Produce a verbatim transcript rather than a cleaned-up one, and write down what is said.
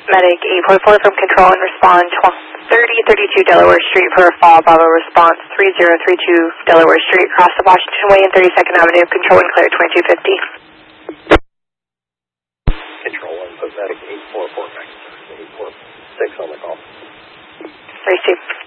Medic eight point four from control and respond thirty thirty-two Delaware Street for a fall. Bravo response three zero three two Delaware Street, across the Washington Way and thirty-second Avenue. Control and clear twenty-two fifty. Control one, put Medic eight four four back. eight four six on the call. Receive.